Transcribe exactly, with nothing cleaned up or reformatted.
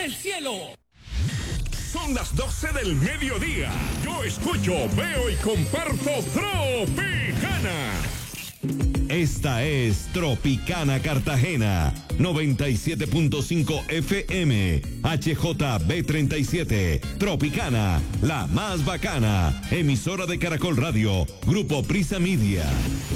del cielo. Son las doce del mediodía. Yo escucho, veo y comparto Tropicana. Esta es Tropicana Cartagena, noventa y siete punto cinco F M, H J B treinta y siete, Tropicana, la más bacana, emisora de Caracol Radio, Grupo Prisa Media.